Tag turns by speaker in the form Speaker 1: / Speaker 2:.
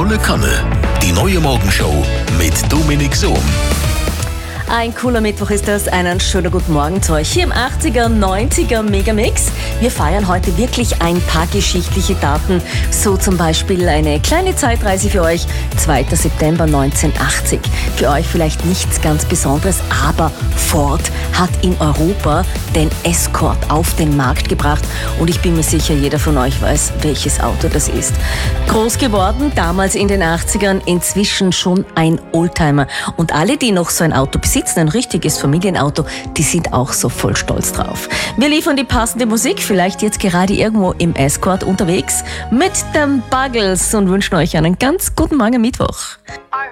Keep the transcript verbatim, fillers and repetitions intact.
Speaker 1: Volle Kanne. Die neue Morgenshow mit Dominik Sohm.
Speaker 2: Ein cooler Mittwoch ist das. Einen schönen guten Morgen zu euch hier im achtziger, neunziger Megamix. Wir feiern heute wirklich ein paar geschichtliche Daten. So zum Beispiel eine kleine Zeitreise für euch. zweiter September neunzehnhundertachtzig. Für euch vielleicht nichts ganz Besonderes, aber Ford hat in Europa den Escort auf den Markt gebracht. Und ich bin mir sicher, jeder von euch weiß, welches Auto das ist. Groß geworden, damals in den achtzigern, inzwischen schon ein Oldtimer. Und alle, die noch so ein Auto besitzen, ein richtiges Familienauto, die sind auch so voll stolz drauf. Wir liefern die passende Musik, vielleicht jetzt gerade irgendwo im Escort unterwegs mit den Buggles und wünschen euch einen ganz guten Morgen Mittwoch.
Speaker 3: I